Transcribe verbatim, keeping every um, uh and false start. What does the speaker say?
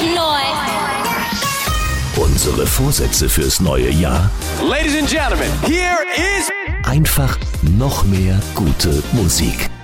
noise. Unsere Vorsätze fürs neue Jahr? Ladies and Gentlemen, here is... Einfach noch mehr gute Musik.